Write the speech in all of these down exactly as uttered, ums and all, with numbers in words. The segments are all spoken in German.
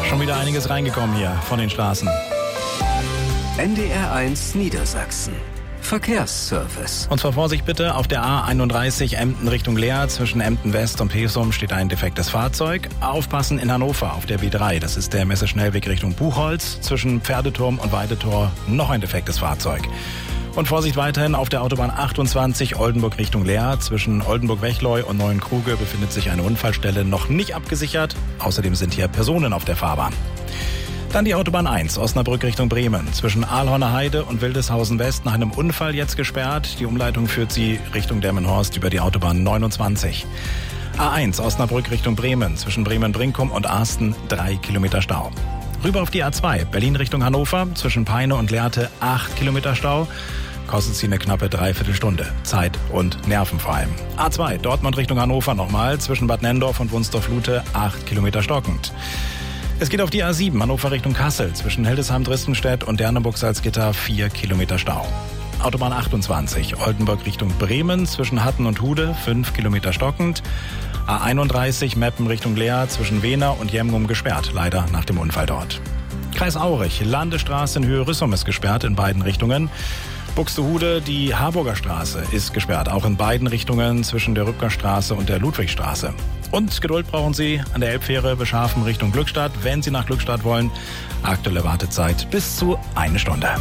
Schon wieder einiges reingekommen hier von den Straßen. N D R eins Niedersachsen. Verkehrsservice. Und zwar Vorsicht bitte, auf der A einunddreißig Emden Richtung Leer, zwischen Emden West und Pesum steht ein defektes Fahrzeug. Aufpassen in Hannover auf der B drei, das ist der Messeschnellweg Richtung Buchholz, zwischen Pferdeturm und Weidetor noch ein defektes Fahrzeug. Und Vorsicht weiterhin auf der Autobahn achtundzwanzig Oldenburg Richtung Leer, zwischen Oldenburg-Wechleu und Neuenkruge befindet sich eine Unfallstelle noch nicht abgesichert. Außerdem sind hier Personen auf der Fahrbahn. Dann die Autobahn eins, Osnabrück Richtung Bremen. Zwischen Aalhorner Heide und Wildeshausen West nach einem Unfall jetzt gesperrt. Die Umleitung führt sie Richtung Delmenhorst über die Autobahn neunundzwanzig. A eins, Osnabrück Richtung Bremen. Zwischen Bremen-Brinkum und Arsten drei Kilometer Stau. Rüber auf die A zwei, Berlin Richtung Hannover. Zwischen Peine und Lehrte acht Kilometer Stau. Kostet sie eine knappe Dreiviertelstunde. Zeit und Nerven vor allem. A zwei, Dortmund Richtung Hannover nochmal. Zwischen Bad Nenndorf und Wunstorf-Lute acht Kilometer stockend. Es geht auf die A sieben, Hannover Richtung Kassel, zwischen Hildesheim-Dristenstedt und Derneburg-Salzgitter vier Kilometer Stau. Autobahn achtundzwanzig, Oldenburg Richtung Bremen, zwischen Hatten und Hude fünf Kilometer stockend. A einunddreißig, Meppen Richtung Leer, zwischen Wehner und Jemgum gesperrt, leider nach dem Unfall dort. Kreis Aurich, Landestraße in Höhe Rüssum ist gesperrt in beiden Richtungen. Buxtehude, die Harburger Straße ist gesperrt, auch in beiden Richtungen zwischen der Rübker Straße und der Ludwigstraße. Und Geduld brauchen Sie an der Elbfähre Beschafen Richtung Glückstadt, wenn Sie nach Glückstadt wollen. Aktuelle Wartezeit bis zu eine Stunde.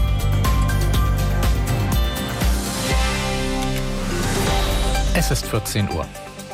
Es ist vierzehn Uhr.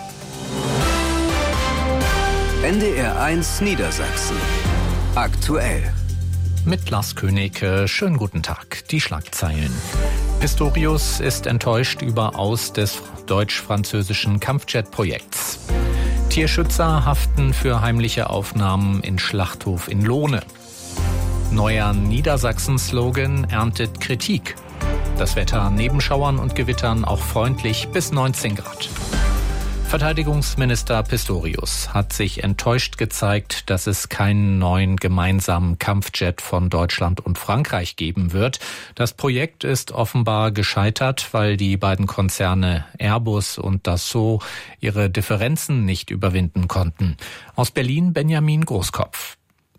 N D R eins Niedersachsen. Aktuell. Mit Lars König, schönen guten Tag. Die Schlagzeilen. Pistorius ist enttäuscht über Aus des deutsch-französischen Kampfjet-Projekts. Tierschützer haften für heimliche Aufnahmen in Schlachthof in Lohne. Neuer Niedersachsen-Slogan erntet Kritik. Das Wetter neben Schauern und Gewittern auch freundlich bis neunzehn Grad. Verteidigungsminister Pistorius hat sich enttäuscht gezeigt, dass es keinen neuen gemeinsamen Kampfjet von Deutschland und Frankreich geben wird. Das Projekt ist offenbar gescheitert, weil die beiden Konzerne Airbus und Dassault ihre Differenzen nicht überwinden konnten. Aus Berlin Benjamin Großkopf.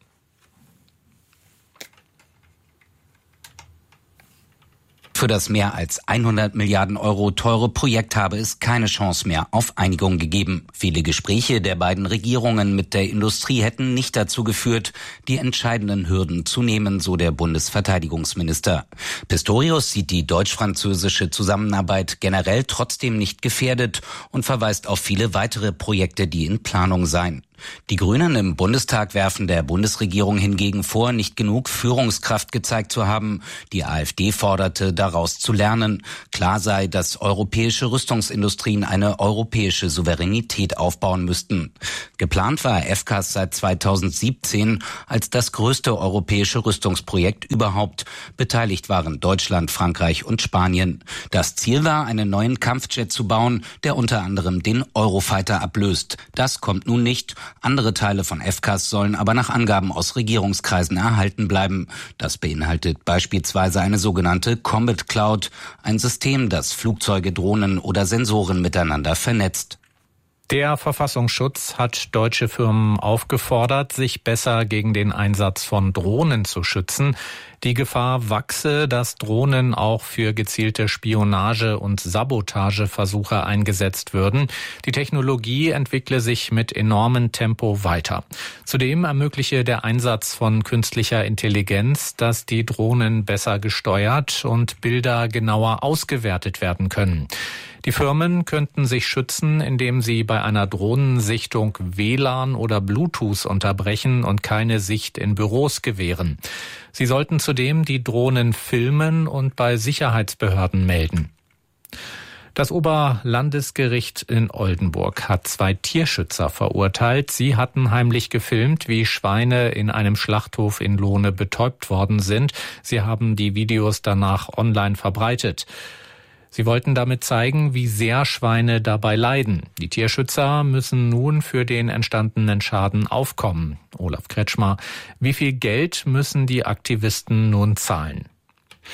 Für das mehr als hundert Milliarden Euro teure Projekt habe es keine Chance mehr auf Einigung gegeben. Viele Gespräche der beiden Regierungen mit der Industrie hätten nicht dazu geführt, die entscheidenden Hürden zu nehmen, so der Bundesverteidigungsminister. Pistorius sieht die deutsch-französische Zusammenarbeit generell trotzdem nicht gefährdet und verweist auf viele weitere Projekte, die in Planung seien. Die Grünen im Bundestag werfen der Bundesregierung hingegen vor, nicht genug Führungskraft gezeigt zu haben. Die AfD forderte, daraus zu lernen. Klar sei, dass europäische Rüstungsindustrien eine europäische Souveränität aufbauen müssten. Geplant war F C A S seit zweitausendsiebzehn als das größte europäische Rüstungsprojekt überhaupt. Beteiligt waren Deutschland, Frankreich und Spanien. Das Ziel war, einen neuen Kampfjet zu bauen, der unter anderem den Eurofighter ablöst. Das kommt nun nicht. Andere Teile von F C A S sollen aber nach Angaben aus Regierungskreisen erhalten bleiben. Das beinhaltet beispielsweise eine sogenannte Combat Cloud, ein System, das Flugzeuge, Drohnen oder Sensoren miteinander vernetzt. Der Verfassungsschutz hat deutsche Firmen aufgefordert, sich besser gegen den Einsatz von Drohnen zu schützen. Die Gefahr wachse, dass Drohnen auch für gezielte Spionage- und Sabotageversuche eingesetzt würden. Die Technologie entwickle sich mit enormem Tempo weiter. Zudem ermögliche der Einsatz von künstlicher Intelligenz, dass die Drohnen besser gesteuert und Bilder genauer ausgewertet werden können. Die Firmen könnten sich schützen, indem sie bei einer Drohnensichtung W L A N oder Bluetooth unterbrechen und keine Sicht in Büros gewähren. Sie sollten zudem die Drohnen filmen und bei Sicherheitsbehörden melden. Das Oberlandesgericht in Oldenburg hat zwei Tierschützer verurteilt. Sie hatten heimlich gefilmt, wie Schweine in einem Schlachthof in Lohne betäubt worden sind. Sie haben die Videos danach online verbreitet. Sie wollten damit zeigen, wie sehr Schweine dabei leiden. Die Tierschützer müssen nun für den entstandenen Schaden aufkommen. Olaf Kretschmer, wie viel Geld müssen die Aktivisten nun zahlen?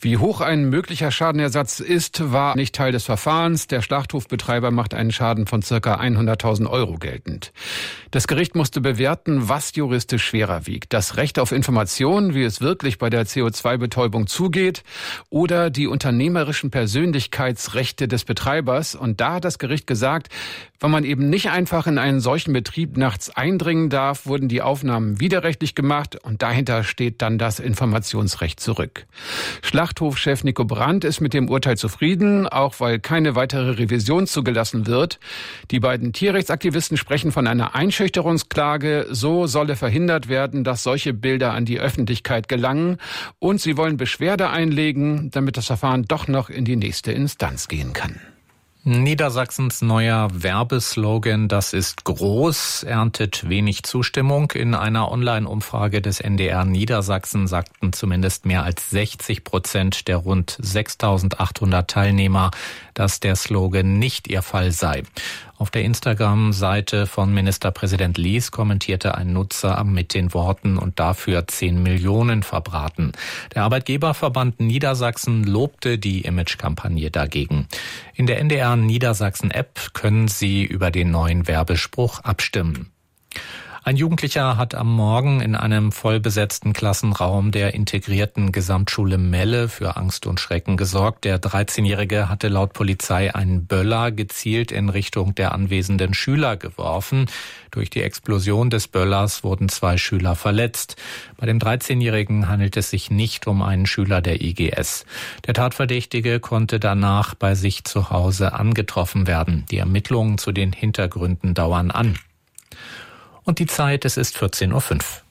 Wie hoch ein möglicher Schadenersatz ist, war nicht Teil des Verfahrens. Der Schlachthofbetreiber macht einen Schaden von ca. hunderttausend Euro geltend. Das Gericht musste bewerten, was juristisch schwerer wiegt. Das Recht auf Information, wie es wirklich bei der C O zwei Betäubung zugeht, oder die unternehmerischen Persönlichkeitsrechte des Betreibers. Und da hat das Gericht gesagt, wenn man eben nicht einfach in einen solchen Betrieb nachts eindringen darf, wurden die Aufnahmen widerrechtlich gemacht und dahinter steht dann das Informationsrecht zurück. Schlachthofchef Nico Brandt ist mit dem Urteil zufrieden, auch weil keine weitere Revision zugelassen wird. Die beiden Tierrechtsaktivisten sprechen von einer Einschüchterungsklage. So solle verhindert werden, dass solche Bilder an die Öffentlichkeit gelangen. Und sie wollen Beschwerde einlegen, damit das Verfahren doch noch in die nächste Instanz gehen kann. Niedersachsens neuer Werbeslogan "Das ist groß" erntet wenig Zustimmung. In einer Online-Umfrage des N D R Niedersachsen sagten zumindest mehr als sechzig Prozent der rund sechstausendachthundert Teilnehmer, dass der Slogan nicht ihr Fall sei. Auf der Instagram-Seite von Ministerpräsident Lies kommentierte ein Nutzer mit den Worten "und dafür zehn Millionen verbraten". Der Arbeitgeberverband Niedersachsen lobte die Imagekampagne dagegen. In der N D R Niedersachsen-App können Sie über den neuen Werbespruch abstimmen. Ein Jugendlicher hat am Morgen in einem vollbesetzten Klassenraum der integrierten Gesamtschule Melle für Angst und Schrecken gesorgt. Der dreizehnjährige hatte laut Polizei einen Böller gezielt in Richtung der anwesenden Schüler geworfen. Durch die Explosion des Böllers wurden zwei Schüler verletzt. Bei dem dreizehnjährigen handelt es sich nicht um einen Schüler der I G S. Der Tatverdächtige konnte danach bei sich zu Hause angetroffen werden. Die Ermittlungen zu den Hintergründen dauern an. Und die Zeit, es ist vierzehn Uhr fünf.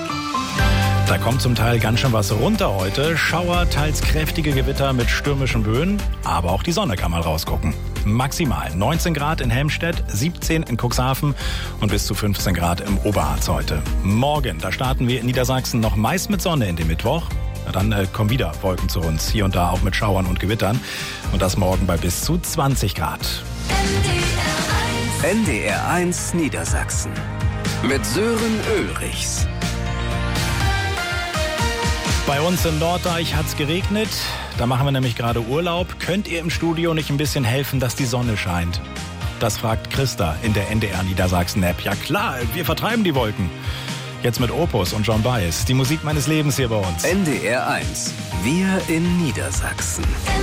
Da kommt zum Teil ganz schön was runter heute. Schauer, teils kräftige Gewitter mit stürmischen Böen. Aber auch die Sonne kann mal rausgucken. Maximal neunzehn Grad in Helmstedt, siebzehn in Cuxhaven und bis zu fünfzehn Grad im Oberharz heute. Morgen, da starten wir in Niedersachsen noch meist mit Sonne in den Mittwoch. Na dann äh, kommen wieder Wolken zu uns, hier und da auch mit Schauern und Gewittern. Und das morgen bei bis zu zwanzig Grad. N D R eins Niedersachsen mit Sören Ulrichs. Bei uns in Norddeich hat's geregnet. Da machen wir nämlich gerade Urlaub. Könnt ihr im Studio nicht ein bisschen helfen, dass die Sonne scheint? Das fragt Christa in der N D R Niedersachsen-App. Ja klar, wir vertreiben die Wolken. Jetzt mit Opus und John Baez. Die Musik meines Lebens hier bei uns. N D R eins. Wir in Niedersachsen.